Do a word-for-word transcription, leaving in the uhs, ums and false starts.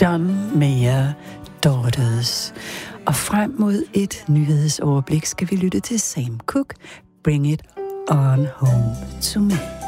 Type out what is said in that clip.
John Mayer, Daughters. Og frem mod et nyhedsoverblik skal vi lytte til Sam Cooke, Bring It On Home To Me.